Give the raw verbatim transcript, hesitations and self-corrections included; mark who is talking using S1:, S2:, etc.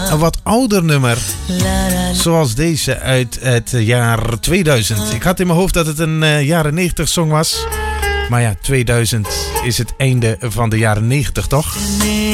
S1: een wat ouder nummer. Zoals deze uit het jaar tweeduizend. Ik had in mijn hoofd dat het een uh, jaren negentig song was. Maar ja, tweeduizend is het einde van de jaren negentig, toch?